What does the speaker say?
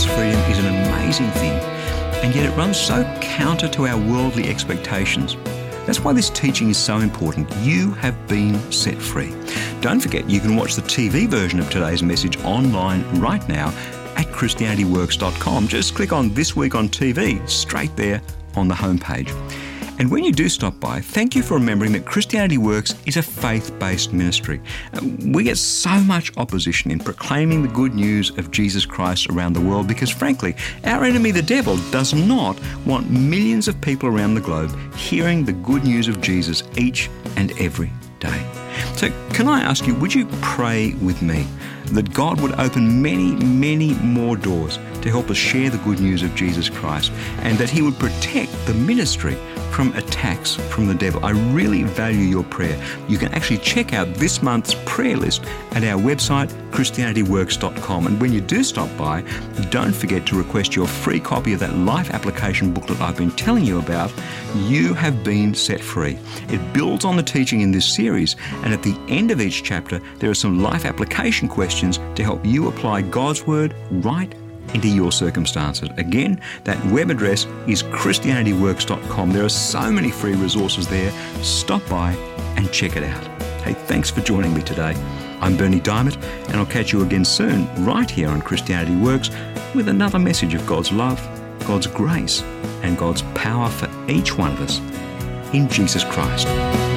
religious freedom is an amazing thing, and yet it runs so counter to our worldly expectations. That's why this teaching is so important. You have been set free. Don't forget, you can watch the TV version of today's message online right now at ChristianityWorks.com. Just click on This Week on TV, straight there on the homepage. And when you do stop by, thank you for remembering that Christianity Works is a faith-based ministry. We get so much opposition in proclaiming the good news of Jesus Christ around the world because, frankly, our enemy, the devil, does not want millions of people around the globe hearing the good news of Jesus each and every day. So can I ask you, would you pray with me that God would open many, many more doors to help us share the good news of Jesus Christ, and that He would protect the ministry from attacks from the devil? I really value your prayer. You can actually check out this month's prayer list at our website, ChristianityWorks.com. And when you do stop by, don't forget to request your free copy of that life application booklet I've been telling you about. You have been set free. It builds on the teaching in this series, and at the end of each chapter, there are some life application questions to help you apply God's Word right into your circumstances. Again, that web address is ChristianityWorks.com. There are so many free resources there. Stop by and check it out. Hey, thanks for joining me today. I'm Berni Dymet, and I'll catch you again soon right here on Christianity Works with another message of God's love, God's grace, and God's power for each one of us in Jesus Christ.